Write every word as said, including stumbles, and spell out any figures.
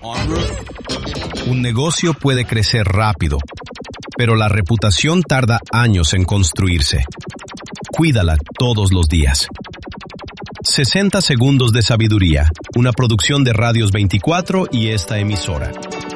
Un negocio puede crecer rápido, pero la reputación tarda años en construirse. Cuídala todos los días. sesenta segundos de sabiduría, una producción de Radios veinticuatro y esta emisora.